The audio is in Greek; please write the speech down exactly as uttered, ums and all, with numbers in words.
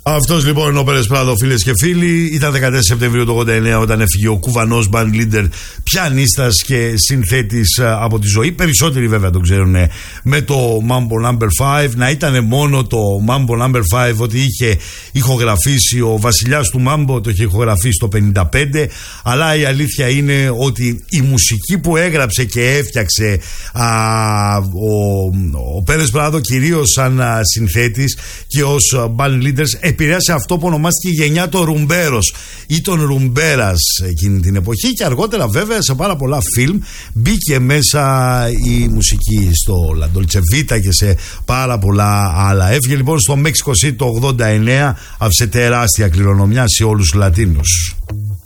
Αυτός λοιπόν είναι ο Πέρες Πράδο, φίλες και φίλοι. Ήταν δεκατέσσερις Σεπτεμβρίου του ογδόντα εννέα όταν έφυγε ο κουβανός band leader, πιανίστας και συνθέτης από τη ζωή. Περισσότεροι βέβαια τον ξέρουν με το Mambo νάμπερ πέντε. Να ήταν μόνο το Mambo νάμπερ πέντε ότι είχε ηχογραφήσει ο βασιλιάς του Mambo, το είχε ηχογραφήσει το πενήντα πέντε. Αλλά η αλήθεια είναι ότι η μουσική που έγραψε και έφτιαξε α, ο, ο Πέρες Πράδο, κυρίως σαν α, συνθέτης και ως band leaders, επηρέασε αυτό που ονομάστηκε η γενιά των ρουμπέρος ή των ρουμπέρας εκείνη την εποχή, και αργότερα βέβαια σε πάρα πολλά φιλμ μπήκε μέσα η μουσική, στο La Dolce Vita και σε πάρα πολλά άλλα. Έφυγε λοιπόν στο Mexico City το ογδόντα εννέα, άφησε τεράστια κληρονομιά σε όλους τους Λατίνους.